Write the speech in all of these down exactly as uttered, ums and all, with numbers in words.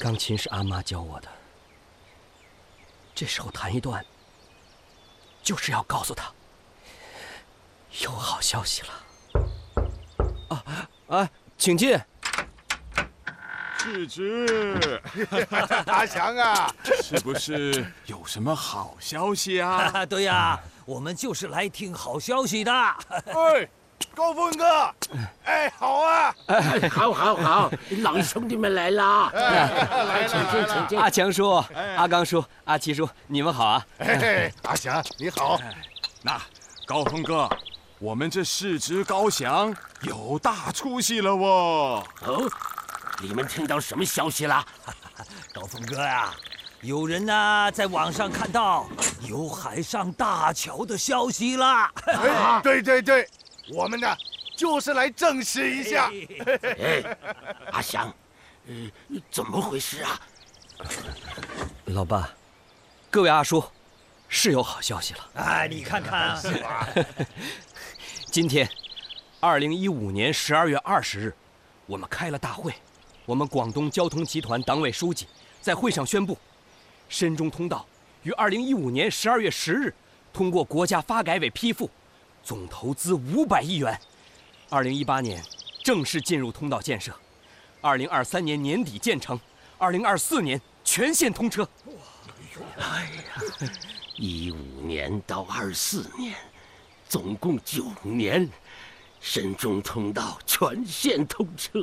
钢琴是阿妈教我的，这时候弹一段，就是要告诉他有好消息了。啊啊，请进。 世侄， 阿祥啊， 是不是有什么好消息啊？ 对呀，我们就是来听好消息的。 哎，高峰哥，哎，好啊， 哎，好，好，好，老兄弟们来啦！ 来了， 请进，请进。 阿强叔、阿刚叔、阿七叔，你们好啊！ 哎，阿祥你好。 那高峰哥，我们这世侄高翔有大出息了哦！ 哦，你们听到什么消息啦？ 高峰哥呀，有人呢在网上看到有海上大桥的消息啦。 哎，对对对，我们呢就是来证实一下。 哎，阿祥，呃，怎么回事啊？ 老爸，各位阿叔，是有好消息了。 哎，你看看，是吧？ 今天，二零一五年十二月二十日，我们开了大会。我们广东交通集团党委书记在会上宣布，深中通道于二零一五年十二月十日通过国家发改委批复，总投资五百亿元。二零一八年正式进入通道建设，二零二三年年底建成，二零二四年全线通车。 哎呀，一五年到二四年，总共九年，深中通道全线通车。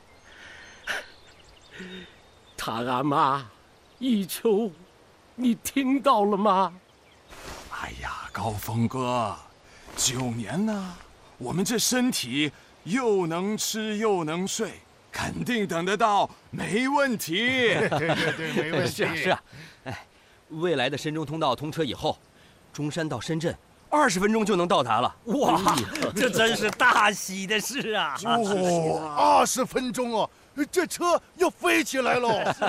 他阿妈，一秋，你听到了吗？ 哎呀，高峰哥，九年呢，我们这身体又能吃又能睡，肯定等得到，没问题。 对对对，没问题。 是啊是啊，哎，未来的深中通道通车以后，中山到深圳二十分钟就能到达了。 哇，这真是大喜的事啊！ 哦，二十分钟哦，这车要飞起来喽。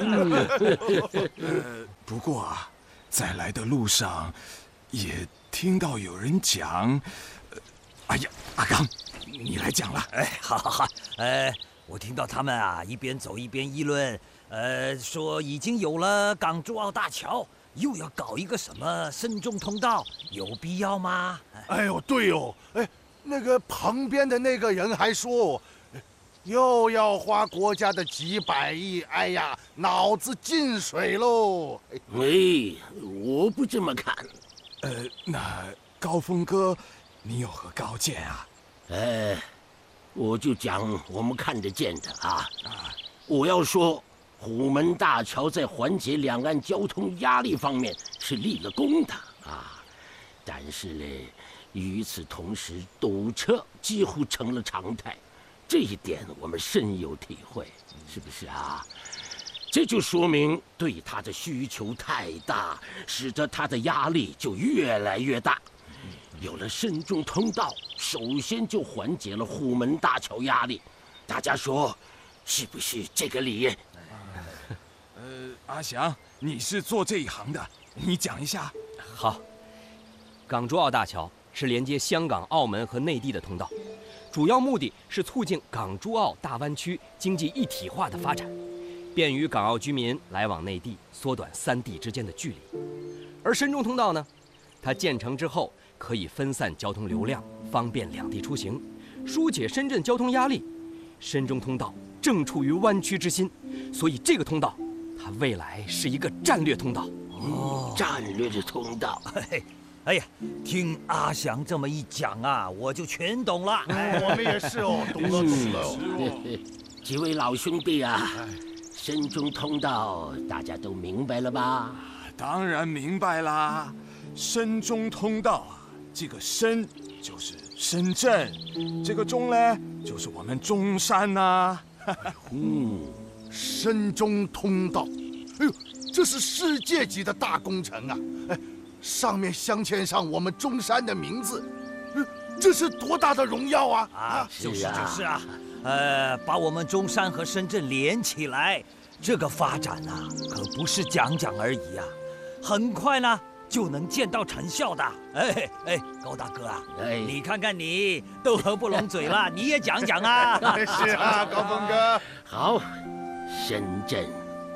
呃，不过啊，在来的路上，也听到有人讲，呃，哎呀，阿刚，你来讲了。 哎，好好好，呃，我听到他们啊一边走一边议论，呃，说已经有了港珠澳大桥，又要搞一个什么深中通道，有必要吗？ 哎呦，对哦，哎，那个旁边的那个人还说，又要花国家的几百亿，哎呀，脑子进水喽！ 喂，我不这么看。 呃，那高峰哥，你有何高见啊？ 哎，我就讲我们看得见的啊。啊，我要说，虎门大桥在缓解两岸交通压力方面是立了功的啊，但是呢，与此同时，堵车几乎成了常态。这一点我们深有体会，是不是啊？这就说明对它的需求太大，使得它的压力就越来越大。有了深中通道，首先就缓解了虎门大桥压力。大家说，是不是这个理？ 呃，阿祥，你是做这一行的，你讲一下。 好，港珠澳大桥是连接香港、澳门和内地的通道。主要目的是促进港珠澳大湾区经济一体化的发展，便于港澳居民来往内地，缩短三地之间的距离。而深中通道呢，它建成之后可以分散交通流量，方便两地出行，疏解深圳交通压力。深中通道正处于湾区之心，所以这个通道它未来是一个战略通道。 哦，战略的通道。 嘿，哎呀，听阿祥这么一讲啊，我就全懂了。 哎，我们也是哦，懂了懂了哦。 几位老兄弟啊，深中通道大家都明白了吧？ 当然明白啦，深中通道啊，这个深就是深圳，这个中呢就是我们中山呐、啊。 嗯， 深中通道，哎呦，这是世界级的大工程啊！哎，上面镶嵌上我们中山的名字，这是多大的荣耀啊！ 啊，就是就是啊，呃，把我们中山和深圳连起来，这个发展啊，可不是讲讲而已啊，很快呢就能见到成效的。哎哎，高大哥啊，哎，你看看你都合不拢嘴了，你也讲讲啊。 是啊，高峰哥。 好，深圳，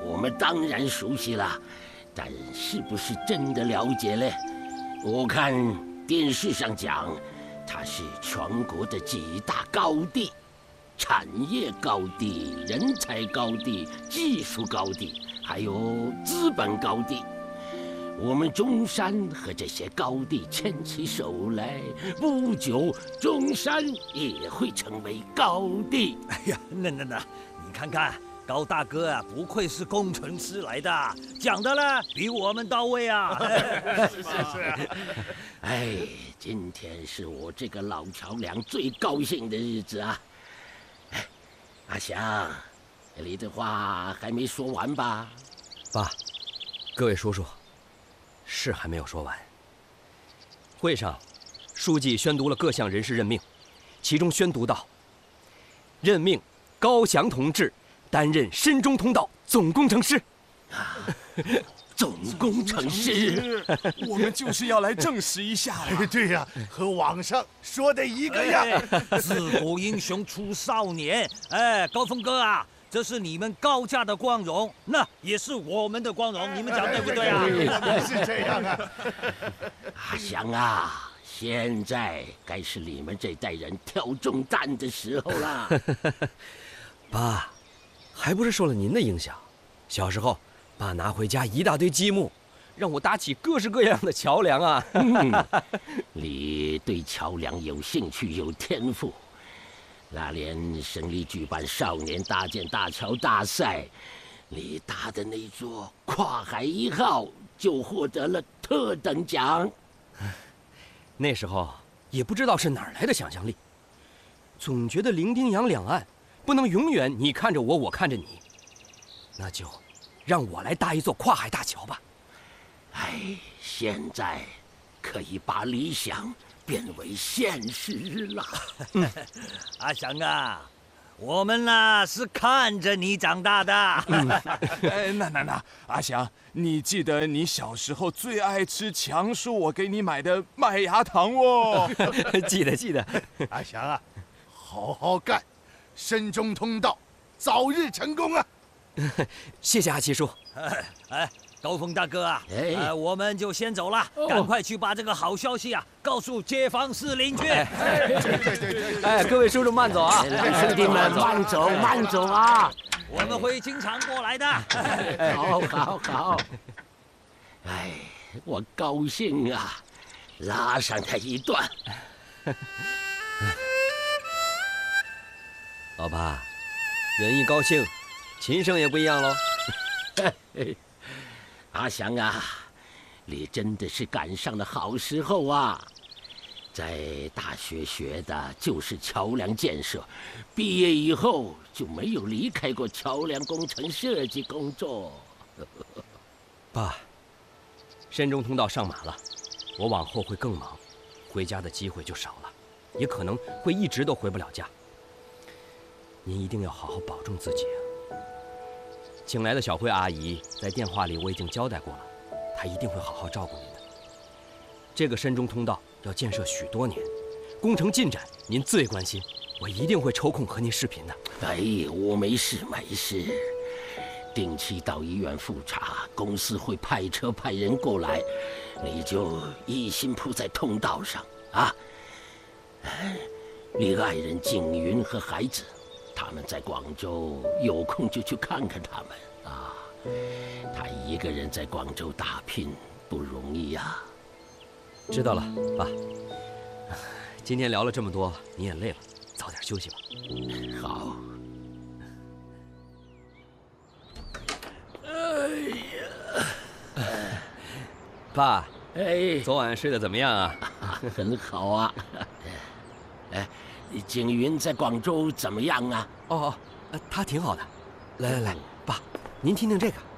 我们当然熟悉了，但是不是真的了解嘞？我看电视上讲，它是全国的几大高地，产业高地、人才高地、技术高地，还有资本高地。我们中山和这些高地牵起手来，不久中山也会成为高地。 哎呀，那那那，你看看高大哥啊，不愧是工程师来的，讲的呢比我们到位啊。 是是是。 哎，今天是我这个老桥梁最高兴的日子啊！哎，阿祥，你的话还没说完吧？ 爸，各位叔叔。是还没有说完。会上，书记宣读了各项人事任命，其中宣读到：任命高翔同志担任深中通道总工程师。 啊，总工程师， 我们就是要来证实一下了。 对呀，和网上说的一个样。 自古英雄出少年，哎，高峰哥啊。这是你们高家的光荣，那也是我们的光荣，你们讲对不对啊？ 我们是这样啊。 阿祥啊，现在该是你们这代人挑重担的时候了。 爸，还不是受了您的影响。小时候，爸拿回家一大堆积木，让我搭起各式各样的桥梁啊。 嗯，你对桥梁有兴趣，有天赋。那年省里举办少年搭建大桥大赛，你搭的那座跨海一号就获得了特等奖。 那时候也不知道是哪儿来的想象力，总觉得伶仃洋两岸不能永远你看着我，我看着你，那就让我来搭一座跨海大桥吧。 哎，现在可以把理想变为现实了。 嗯、阿祥啊，我们呢是看着你长大的。 嗯、哎，那那那，阿祥，你记得你小时候最爱吃强叔我给你买的麦芽糖哦。 记得记得。 阿祥啊，好好干，深中通道早日成功啊！ 谢谢阿七叔。 哎哎。高峰大哥啊， 哎、 呃，我们就先走了，哦、赶快去把这个好消息啊告诉街坊四邻居。 哎，对对对对， 哎，各位叔叔慢走啊！ 兄弟们慢走慢走啊！ 我们会经常过来的。 好，好，好。哎，我高兴啊，拉上他一段。 老爸，人一高兴，琴声也不一样喽。 阿祥啊，你真的是赶上了好时候啊！在大学学的就是桥梁建设，毕业以后就没有离开过桥梁工程设计工作。 爸，深中通道上马了，我往后会更忙，回家的机会就少了，也可能会一直都回不了家。您一定要好好保重自己啊！请来的小慧阿姨在电话里我已经交代过了，她一定会好好照顾您的。这个深中通道要建设许多年，工程进展您最关心，我一定会抽空和您视频的。 哎，我没事没事，定期到医院复查，公司会派车派人过来，你就一心扑在通道上啊。你爱人景云和孩子。他们在广州，有空就去看看他们啊。他一个人在广州打拼不容易呀。 知道了，爸。今天聊了这么多，你也累了，早点休息吧。 好。 哎呀，爸， 哎， 昨晚睡得怎么样啊？ 很好啊。哎。景云在广州怎么样啊？ 哦哦，呃，他挺好的。来来来，爸，您听听这个。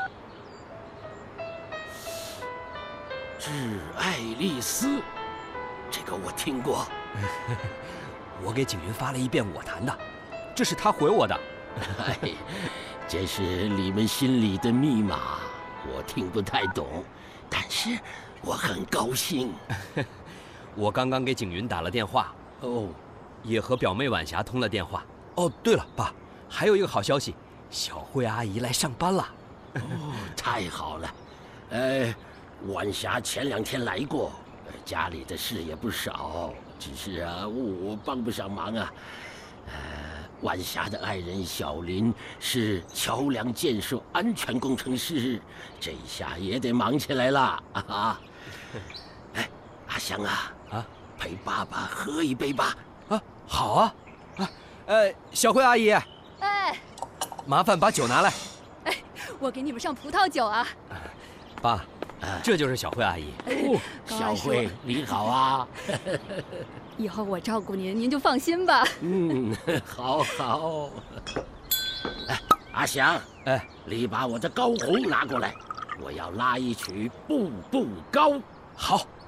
致爱丽丝，这个我听过。 我给景云发了一遍我弹的，这是他回我的。 哎，这是你们心里的密码，我听不太懂，但是我很高兴。 我刚刚给景云打了电话。 哦。 也和表妹晚霞通了电话。哦，对了，爸，还有一个好消息，小慧阿姨来上班了。 哦，太好了。呃，晚霞前两天来过，家里的事也不少，只是啊，我我帮不上忙啊。呃，晚霞的爱人小林是桥梁建设安全工程师，这一下也得忙起来了啊！哎，阿香啊， 啊， 陪爸爸喝一杯吧。 啊，好啊，啊，呃，小慧阿姨， 哎， 麻烦把酒拿来。 哎，我给你们上葡萄酒啊。 爸，这就是小慧阿姨。 哦，小慧，你好啊。 以后我照顾您，您就放心吧。 嗯，好好。哎，阿祥， 哎， 你把我的高红拿过来，我要拉一曲《步步高》。 好。